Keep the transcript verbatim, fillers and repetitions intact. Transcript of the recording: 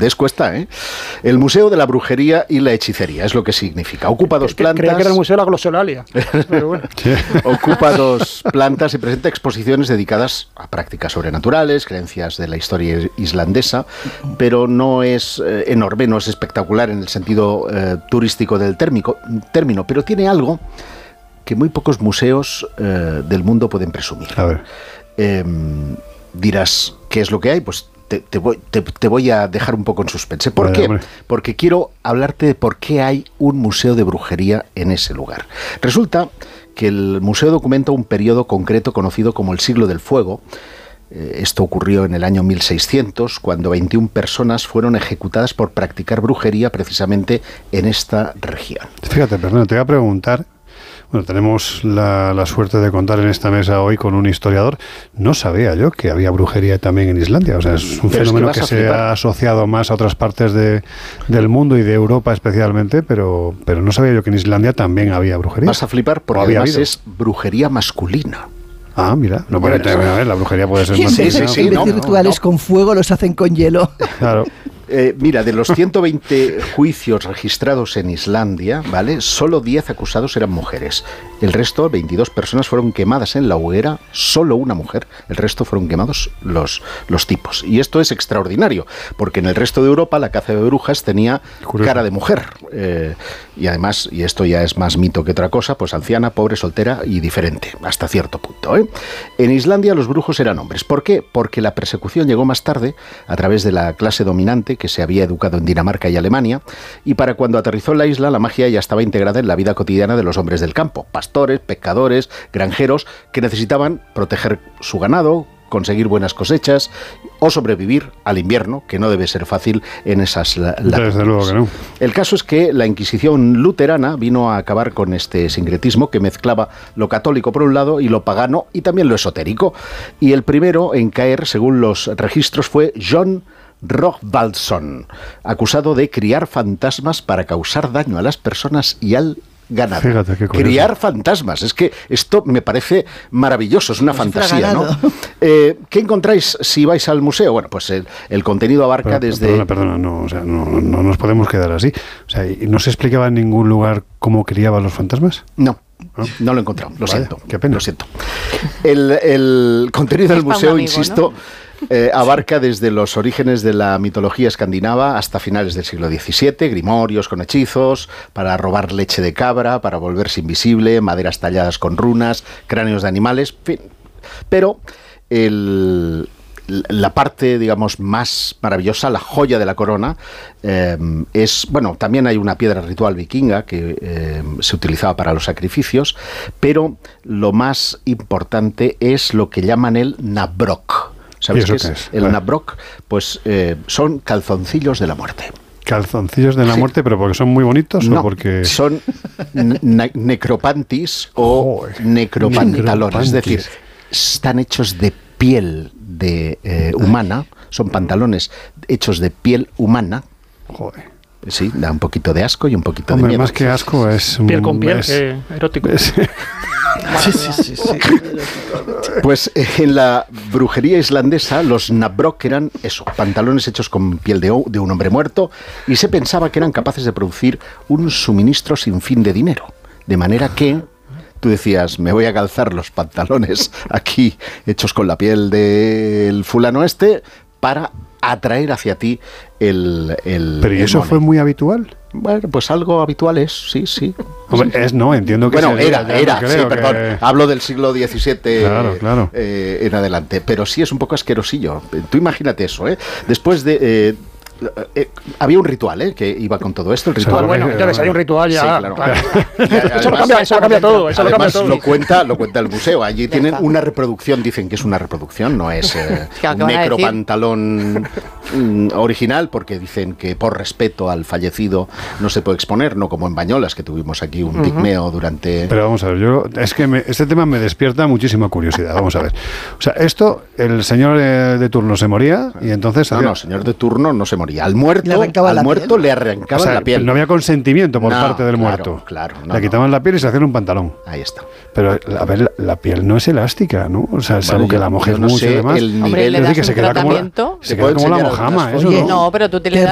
irlandés cuesta, ¿eh? El Museo de la Brujería y la Hechicería, es lo que significa. Ocupa dos plantas... Creía que era el Museo de la Glosolalia. Pero bueno. Sí. Ocupa dos plantas y presenta exposiciones dedicadas a prácticas sobrenaturales, creencias de la historia islandesa, pero no es eh, enorme, no es espectacular en el sentido eh, turístico del térmico, término, pero tiene algo que muy pocos museos eh, del mundo pueden presumir. A ver. Eh, dirás, ¿qué es lo que hay? Pues te, te, voy, te, te voy a dejar un poco en suspense. ¿Por Vale, qué? hombre. Porque quiero hablarte de por qué hay un museo de brujería en ese lugar. Resulta que el museo documenta un periodo concreto conocido como el Siglo del Fuego. Eh, esto ocurrió en el año mil seiscientos, cuando veintiuna personas fueron ejecutadas por practicar brujería precisamente en esta región. Fíjate, perdón, te voy a preguntar. Bueno, tenemos la, la suerte de contar en esta mesa hoy con un historiador. No sabía yo que había brujería también en Islandia. O sea, es un pero fenómeno es que, que se flipar. ha asociado más a otras partes de, del mundo y de Europa especialmente, pero, pero no sabía yo que en Islandia también había brujería. Vas a flipar porque había además habido. es brujería masculina. Ah, mira. No, bueno, Bueno, a ver, la brujería puede ser Sí, más... sí, sí, sí, en vez no, de rituales no. con fuego, los hacen con hielo. Claro. Eh, mira, de los ciento veinte juicios registrados en Islandia, ¿vale? Solo diez acusados eran mujeres. El resto, veintidós personas, fueron quemadas en la hoguera, solo una mujer. El resto fueron quemados los, los tipos. Y esto es extraordinario, porque en el resto de Europa la caza de brujas tenía Curioso. cara de mujer. Eh, y además, y esto ya es más mito que otra cosa, pues anciana, pobre, soltera y diferente, hasta cierto punto, ¿eh? En Islandia los brujos eran hombres. ¿Por qué? Porque la persecución llegó más tarde, a través de la clase dominante, que se había educado en Dinamarca y Alemania, y para cuando aterrizó en la isla, la magia ya estaba integrada en la vida cotidiana de los hombres del campo, pastores, pescadores, granjeros, que necesitaban proteger su ganado, conseguir buenas cosechas o sobrevivir al invierno, que no debe ser fácil en esas latitudes. Desde luego que no. El caso es que la Inquisición luterana vino a acabar con este sincretismo que mezclaba lo católico por un lado y lo pagano y también lo esotérico. Y el primero en caer, según los registros, fue John Rögnvaldsson, acusado de criar fantasmas para causar daño a las personas y al ganado. Fíjate qué curioso. Criar fantasmas, es que esto me parece maravilloso, es una Como si fuera fantasía, ¿no? ganado. Eh, ¿Qué encontráis si vais al museo? Bueno, pues el, el contenido abarca Pero, desde... Perdona, perdona, no, o sea, no, no nos podemos quedar así. O sea, ¿y no se explicaba en ningún lugar cómo criaban los fantasmas? No, ¿No? no lo he encontrado, lo Vaya, siento. qué pena. Lo siento. El, el contenido del Es pa' un museo, amigo, insisto, ¿no? eh, abarca desde los orígenes de la mitología escandinava hasta finales del siglo diecisiete, grimorios con hechizos, para robar leche de cabra, para volverse invisible, maderas talladas con runas, cráneos de animales, en fin. Pero el... la parte, digamos, más maravillosa, la joya de la corona, eh, es, bueno, también hay una piedra ritual vikinga que eh, se utilizaba para los sacrificios, pero lo más importante es lo que llaman el nabrok. ¿Sabes qué es? qué es? El Vale. nabrok, pues eh, son calzoncillos de la muerte. Calzoncillos de la Sí. muerte, pero porque son muy bonitos No, o porque... son ne- necropantis o Joder. necropantalones, es decir, Necropantis. están hechos de piel de eh, humana, son pantalones hechos de piel humana. Joder. Sí, da un poquito de asco y un poquito de Hombre, miedo. más que asco es... un- Piel con piel, es- eh, erótico. es- Sí, sí, sí, sí. Pues eh, en la brujería islandesa los nabrok eran eso, pantalones hechos con piel de, o- de un hombre muerto, y se pensaba que eran capaces de producir un suministro sin fin de dinero. De manera que tú decías, me voy a calzar los pantalones aquí hechos con la piel del fulano este para atraer hacia ti el... el Pero ¿y el eso money. fue muy habitual? Bueno, pues algo habitual es, sí, sí. Hombre, es no, entiendo que Bueno, sería, era, ya era, no sí, creo perdón. que- Hablo del siglo diecisiete Claro, claro. eh, en adelante. Pero sí es un poco asquerosillo. Tú imagínate eso, ¿eh? Después de... eh, eh, había un ritual, ¿eh? Que iba con todo esto. El ritual. Ah, bueno, entonces hay un ritual ya. Sí, claro. claro. Y además- Eso lo cambia, eso lo cambia todo. Eso lo cambia Además, todo. lo cuenta, lo cuenta el museo. Allí tienen está. una reproducción, dicen que es una reproducción, no es eh, Claro, ¿qué un van a decir? necropantalón mm, original, porque dicen que por respeto al fallecido no se puede exponer, no como en Bañolas, que tuvimos aquí un pigmeo durante... Pero vamos a ver, yo es que me- este tema me despierta muchísima curiosidad. Vamos a ver. O sea, esto, el señor eh, de turno se moría y entonces... No, hacía- no, señor de turno no se moría. Al Le muerto, arrancaban al la muerto piel. le o arrancaban sea, la piel. no había consentimiento por No, parte del claro, muerto. claro, no, Le no. quitaban la piel y se hacían un pantalón. Ahí está. Pero, a ver, la, la piel no es elástica, ¿no? O sea, salvo Bueno, que yo- la mojes yo no mucho sé y demás. el Hombre, nivel- le Es decir, das que un se queda como la, tratamiento. se Te queda puedo como la enseñar mojama, algunas eso fotos. no. No, pero tú te le Qué das